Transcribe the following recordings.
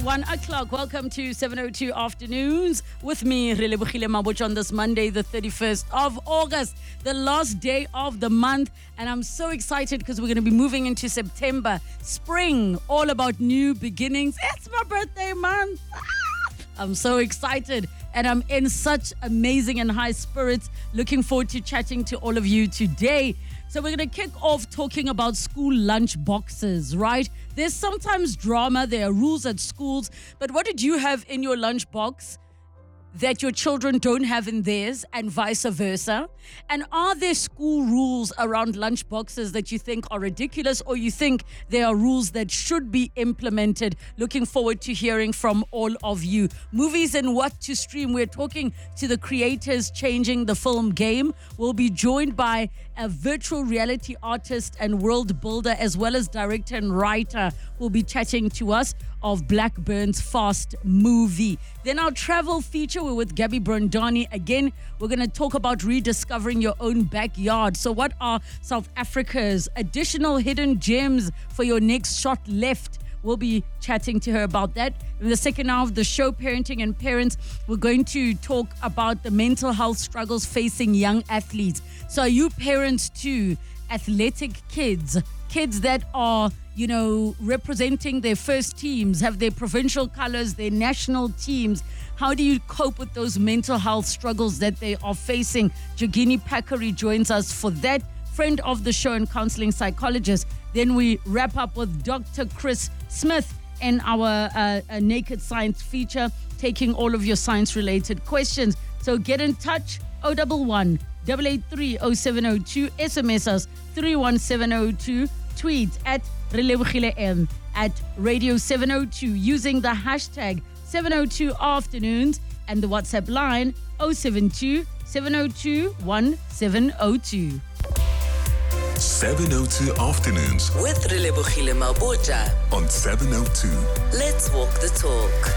1 o'clock. Welcome to 702 Afternoons with me, Relebohile Mabotja, on this Monday, the 31st of August, the last day of the month. And I'm so excited because we're going to be moving into September, spring, all about new beginnings. It's my birthday month. I'm so excited and I'm in such amazing and high spirits. Looking forward to chatting to all of you today. So we're going to kick off talking about school lunch boxes, right? There's sometimes drama, there are rules at schools, but what did you have in your lunch box that your children don't have in theirs, and vice versa? And are there school rules around lunch boxes that you think are ridiculous, or you think there are rules that should be implemented? Looking forward to hearing from all of you. Movies and what to stream. We're talking to the creators changing the film game. We'll be joined by a virtual reality artist and world builder, as well as director and writer, who will be chatting to us of Blackburn's Fast movie. Then our travel feature, we're with Gabby Brandani. Again, we're going to talk about rediscovering your own backyard. So what are South Africa's additional hidden gems for your next shot left? We'll be chatting to her about that. In the second hour of the show, Parenting and Parents, we're going to talk about the mental health struggles facing young athletes. So are you parents to athletic kids that are, representing their first teams, have their provincial colors, their national teams? How do you cope with those mental health struggles that they are facing? Jogini Pakari joins us for that, friend of the show and counseling psychologist. Then we wrap up with Dr. Chris Smith in our Naked Science feature, taking all of your science-related questions. So get in touch, 011 883 0702, SMS us 31702, tweet at Relebohile M, at Radio 702, using the hashtag 702 Afternoons, and the WhatsApp line 072 702 1702. 702 Afternoons with Relebohile Mabotja on 702. Let's walk the talk.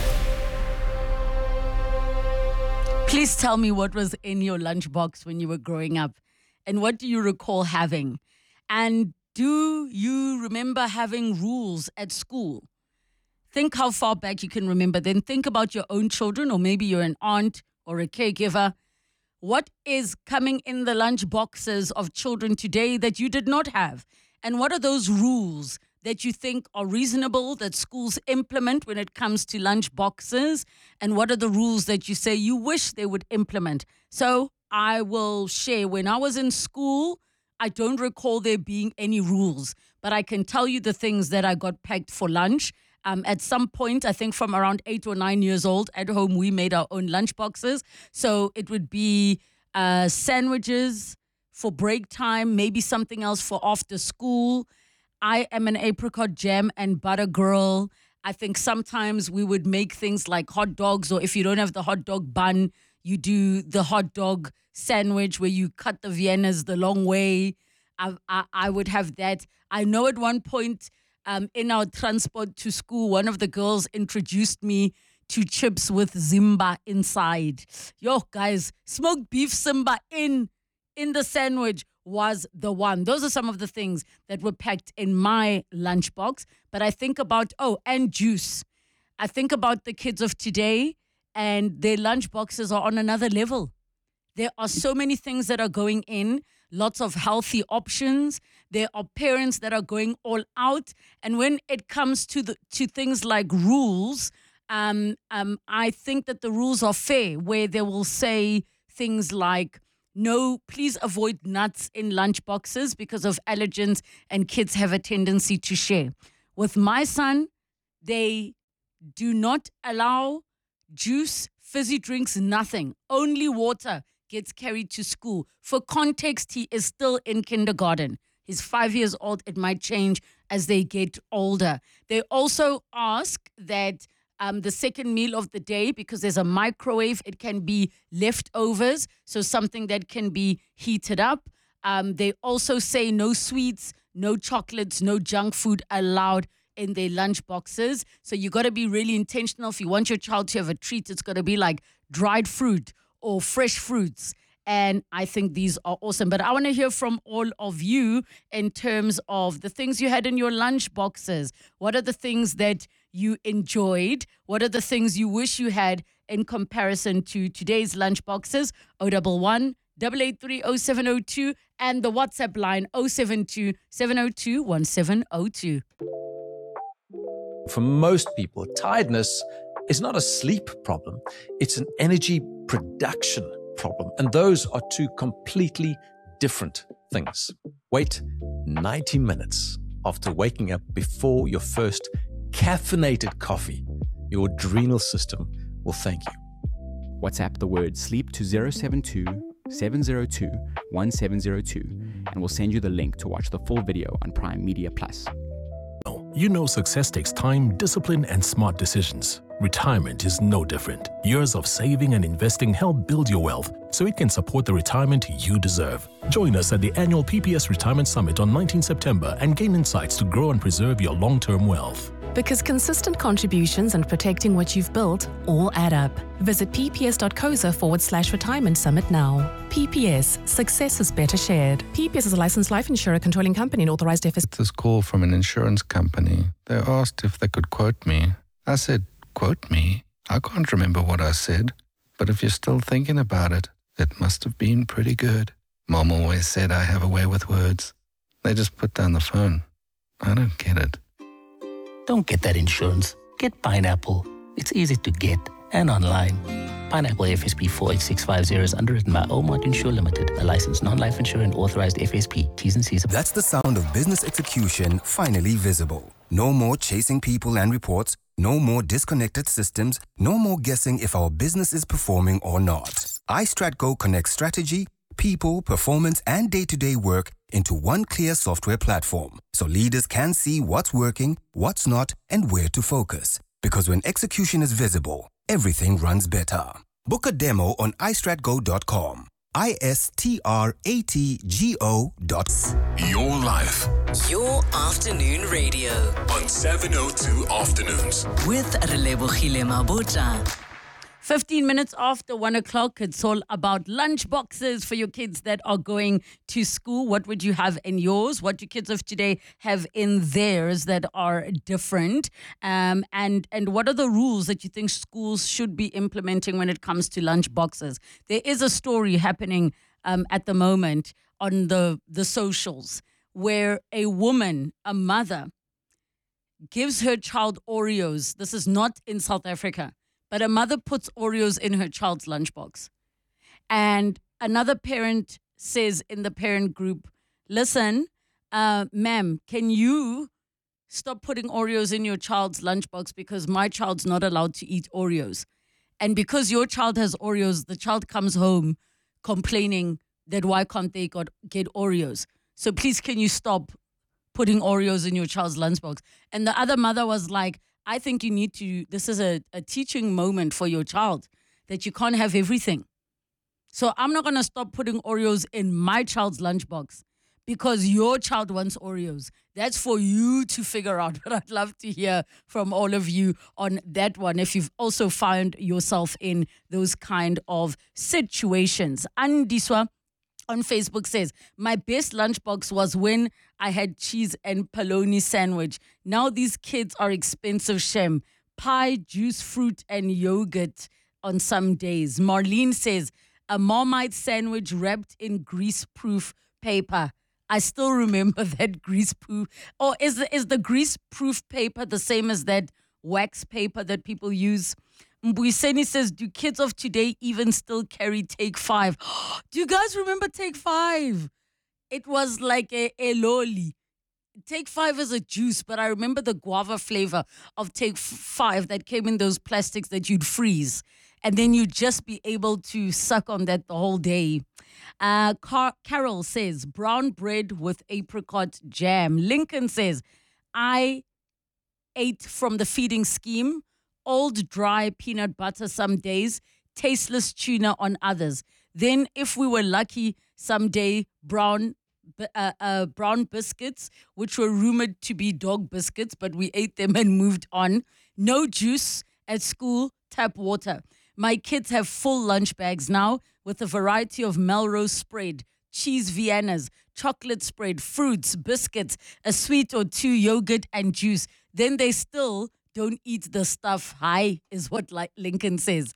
Please tell me what was in your lunchbox when you were growing up, and what do you recall having? And do you remember having rules at school? Think how far back you can remember. Then think about your own children, or maybe you're an aunt or a caregiver. What is coming in the lunch boxes of children today that you did not have? And what are those rules that you think are reasonable that schools implement when it comes to lunch boxes? And what are the rules that you say you wish they would implement? So I will share. When I was in school, I don't recall there being any rules, but I can tell you the things that I got packed for lunch. At some point, I think from around 8 or 9 years old, at home, we made our own lunch boxes. So it would be sandwiches for break time, maybe something else for after school. I am an apricot jam and butter girl. I think sometimes we would make things like hot dogs, or if you don't have the hot dog bun, you do the hot dog sandwich where you cut the Viennas the long way. I would have that. I know at one point in our transport to school, one of the girls introduced me to chips with Zimba inside. Yo, guys, smoked beef Zimba in the sandwich was the one. Those are some of the things that were packed in my lunchbox. But I think about, and juice. I think about the kids of today, and their lunchboxes are on another level. There are so many things that are going in, lots of healthy options. There are parents that are going all out. And when it comes to things like rules, I think that the rules are fair, where they will say things like, no, please avoid nuts in lunch boxes because of allergens, and kids have a tendency to share. With my son, they do not allow juice, fizzy drinks, nothing. Only water gets carried to school. For context, he is still in kindergarten. He's 5 years old. It might change as they get older. They also ask that the second meal of the day, because there's a microwave, it can be leftovers, so something that can be heated up. They also say no sweets, no chocolates, no junk food allowed in their lunch boxes. So you got to be really intentional. If you want your child to have a treat, it's got to be like dried fruit or fresh fruits. And I think these are awesome. But I want to hear from all of you in terms of the things you had in your lunch boxes. What are the things that you enjoyed? What are the things you wish you had in comparison to today's lunch boxes? 011 883 0702 and the WhatsApp line 072 702 1702. For most people, tiredness is not a sleep problem. It's an energy production problem. And those are two completely different things. Wait 90 minutes after waking up before your first caffeinated coffee. Your adrenal system will thank you. WhatsApp the word sleep to 072 702 1702 and we'll send you the link to watch the full video on Prime Media Plus. You know success takes time, discipline, and smart decisions. Retirement is no different. Years of saving and investing help build your wealth so it can support the retirement you deserve. Join us at the annual PPS Retirement Summit on 19 September and gain insights to grow and preserve your long-term wealth. Because consistent contributions and protecting what you've built all add up. Visit pps.coza/retirement summit now. PPS, success is better shared. PPS is a licensed life insurer controlling company and authorized FS. This call from an insurance company. They asked if they could quote me. I said, quote me? I can't remember what I said. But if you're still thinking about it, it must have been pretty good. Mom always said I have a way with words. They just put down the phone. I don't get it. Don't get that insurance. Get Pineapple. It's easy to get and online. Pineapple FSP 48650 is underwritten by Omart Insure Limited, a licensed non-life insurer and authorized FSP. T's and C's. That's the sound of business execution finally visible. No more chasing people and reports. No more disconnected systems. No more guessing if our business is performing or not. iStratGo connects strategy, people, performance, and day-to-day work into one clear software platform so leaders can see what's working, what's not, and where to focus. Because when execution is visible, everything runs better. Book a demo on istratgo.com. ISTRATGO.com. Your life. Your afternoon radio. On 702 Afternoons. With Relebogile Mabotja. 15 minutes after 1 o'clock, it's all about lunch boxes for your kids that are going to school. What would you have in yours? What do kids of today have in theirs that are different? And what are the rules that you think schools should be implementing when it comes to lunch boxes? There is a story happening at the moment on the socials where a woman, a mother, gives her child Oreos. This is not in South Africa. But a mother puts Oreos in her child's lunchbox. And another parent says in the parent group, listen, ma'am, can you stop putting Oreos in your child's lunchbox because my child's not allowed to eat Oreos. And because your child has Oreos, the child comes home complaining that why can't they get Oreos? So please, can you stop putting Oreos in your child's lunchbox? And the other mother was like, I think you need to, this is a teaching moment for your child, that you can't have everything. So I'm not going to stop putting Oreos in my child's lunchbox because your child wants Oreos. That's for you to figure out. But I'd love to hear from all of you on that one, if you've also found yourself in those kind of situations. Andiswa on Facebook says, my best lunchbox was when I had cheese and polony sandwich. Now these kids are expensive, Shem. Pie, juice, fruit, and yogurt on some days. Marlene says, a Marmite sandwich wrapped in grease-proof paper. I still remember that grease-proof. Or is the grease-proof paper the same as that wax paper that people use? Mbuiseni says, do kids of today even still carry Take 5? Do you guys remember Take 5? It was like a lolly. Take 5 is a juice, but I remember the guava flavor of Take 5 that came in those plastics that you'd freeze. And then you'd just be able to suck on that the whole day. Carol says, brown bread with apricot jam. Lincoln says, I ate from the feeding scheme. Old dry peanut butter some days, tasteless tuna on others. Then, if we were lucky, someday brown biscuits, which were rumored to be dog biscuits, but we ate them and moved on. No juice at school, tap water. My kids have full lunch bags now with a variety of Melrose spread, cheese Viennas, chocolate spread, fruits, biscuits, a sweet or two, yogurt and juice. Then they still don't eat the stuff high, is what Lincoln says.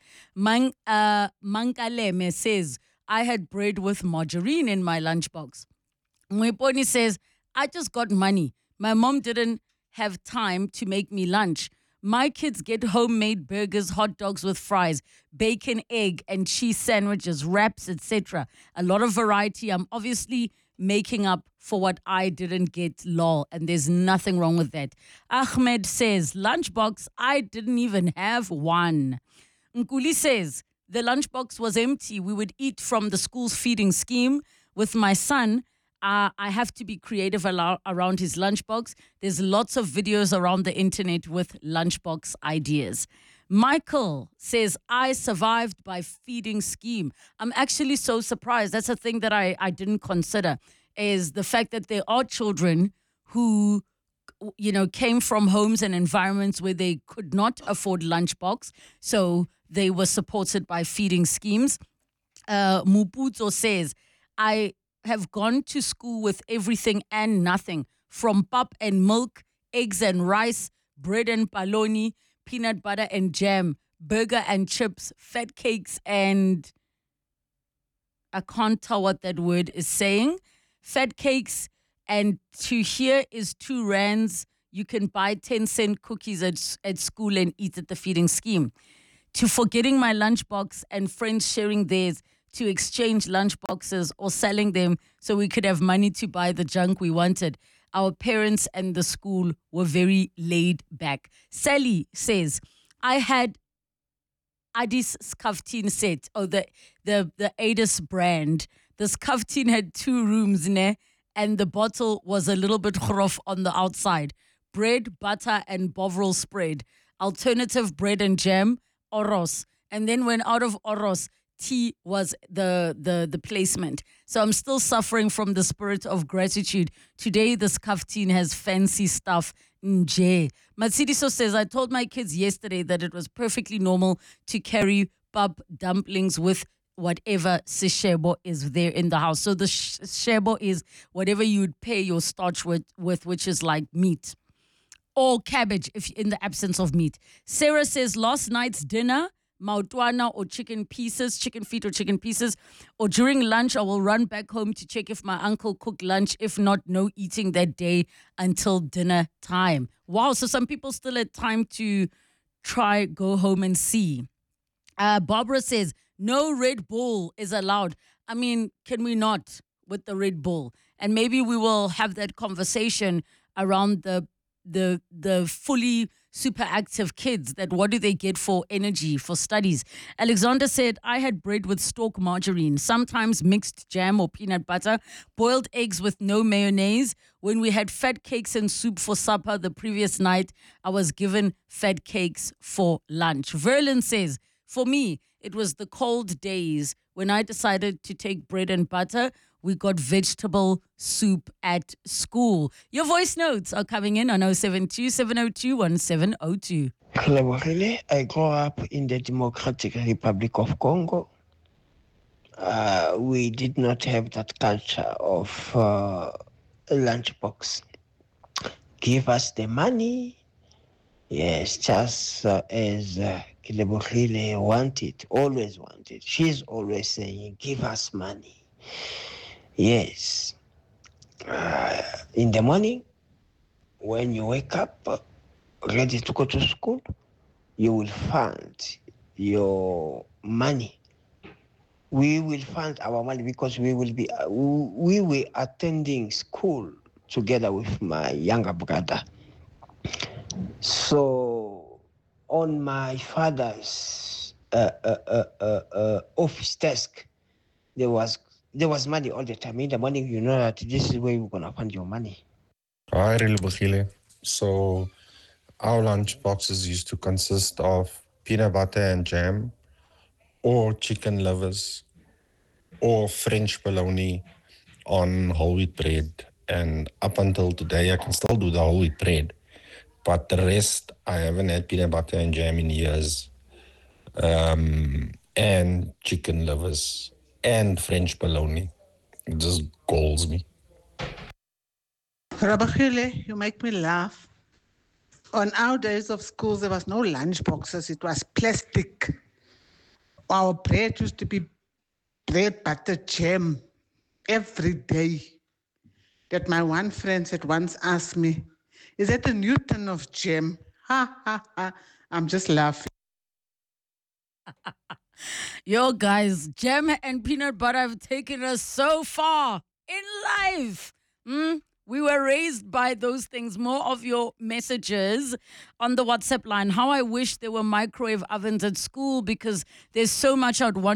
Mankaleme says, I had bread with margarine in my lunchbox. Mweponi says, I just got money. My mom didn't have time to make me lunch. My kids get homemade burgers, hot dogs with fries, bacon, egg, and cheese sandwiches, wraps, etc. A lot of variety. I'm obviously making up for what I didn't get, lol, and there's nothing wrong with that. Ahmed says, lunchbox, I didn't even have one. Nkuli says, the lunchbox was empty. We would eat from the school's feeding scheme. With my son, I have to be creative around his lunchbox. There's lots of videos around the internet with lunchbox ideas. Michael says, I survived by feeding scheme. I'm actually so surprised. That's a thing that I didn't consider, is the fact that there are children who, came from homes and environments where they could not afford lunchbox. So they were supported by feeding schemes. Muputo says, I have gone to school with everything and nothing, from pap and milk, eggs and rice, bread and paloni, peanut butter and jam, burger and chips, fat cakes, and I can't tell what that word is saying. Fat cakes, and to here is 2 rands. You can buy 10-cent cookies at school and eat at the feeding scheme. To forgetting my lunchbox and friends sharing theirs, to exchange lunchboxes or selling them so we could have money to buy the junk we wanted. Our parents and the school were very laid back. Sally says, I had Adis Skaftin set, the Adis brand. The Skaftin had 2 rooms, and the bottle was a little bit grof on the outside. Bread, butter, and Bovril spread. Alternative bread and jam, Oros. And then when out of Oros, tea was the placement. So I'm still suffering from the spirit of gratitude. Today, the Skaftin has fancy stuff. Nje. Matsidiso says, I told my kids yesterday that it was perfectly normal to carry pap dumplings with whatever sishebo is there in the house. So the shebo is whatever you'd pair your starch with, which is like meat or cabbage if in the absence of meat. Sarah says, last night's dinner, mautwana or chicken feet or chicken pieces, or during lunch I will run back home to check if my uncle cooked lunch. If not, no eating that day until dinner time. Wow, so some people still had time to go home and see. Barbara says, no Red Bull is allowed. I mean, can we not with the Red Bull? And maybe we will have that conversation around the fully super active kids, that what do they get for energy, for studies. Alexander said, I had bread with stalk margarine, sometimes mixed jam or peanut butter, boiled eggs with no mayonnaise. When we had fat cakes and soup for supper the previous night, I was given fat cakes for lunch. Verlin says, for me, it was the cold days when I decided to take bread and butter. We got vegetable soup at school. Your voice notes are coming in on 072-702-1702. I grew up in the Democratic Republic of Congo. We did not have that culture of lunchbox. Give us the money. Yes, just as Kilebohile always wanted. She's always saying, give us money. Yes. In the morning, when you wake up, ready to go to school, you will fund your money. We will fund our money because we were attending school together with my younger brother. So on my father's office desk, there was money all the time. In the morning, you know that this is where we're going to find your money. Hi, Relebohile. So our lunch boxes used to consist of peanut butter and jam, or chicken livers, or French bologna on whole wheat bread. And up until today, I can still do the whole wheat bread. But the rest, I haven't had peanut butter and jam in years. And chicken livers and French bologna. It just galls me. Rabachile, you make me laugh. On our days of schools, there was no lunch boxes. It was plastic. Our bread used to be bread, butter, jam every day. That my one friend had once asked me, is that a Newton of jam? Ha, ha, ha. I'm just laughing. Yo, guys, jam and peanut butter have taken us so far in life. We were raised by those things. More of your messages on the WhatsApp line. How I wish there were microwave ovens at school because there's so much I'd want